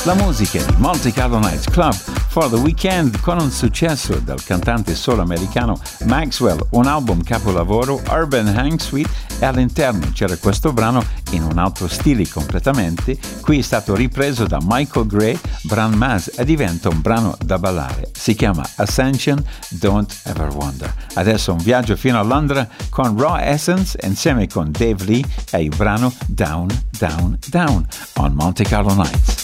La musica di Monte Carlo Nights Club for the Weekend con un successo del cantante solo americano Maxwell, un album capolavoro, Urban Hang Suite, e all'interno c'era questo brano in un altro stile completamente. Qui è stato ripreso da Michael Gray, Bran Maz, e diventa un brano da ballare. Si chiama Ascension, Don't Ever Wonder. Adesso un viaggio fino a Londra con Raw Essence insieme con Dave Lee e il brano Down, Down, Down on Monte Carlo Nights.